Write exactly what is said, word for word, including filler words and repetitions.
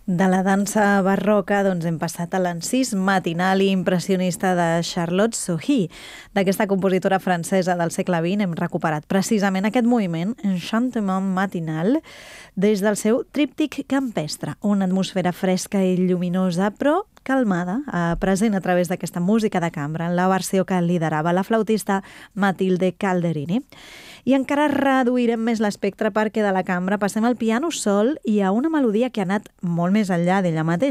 De la dansa barroca doncs, hem passat a l'encís matinal i impressionista de Charlotte Sohi. D'aquesta compositora francesa del segle vint hem recuperat precisament aquest moviment, Enchantement matinal, des del seu tríptic campestre, una atmosfera fresca i lluminosa, però calmada, eh, present a través d'aquesta música de cambra, en la versió que liderava la flautista Matilde Calderini. I encara reduirem més l'espectre perquè de la cambra passem al piano sol i a una melodia que ha anat molt més enllà d'ella mateixa.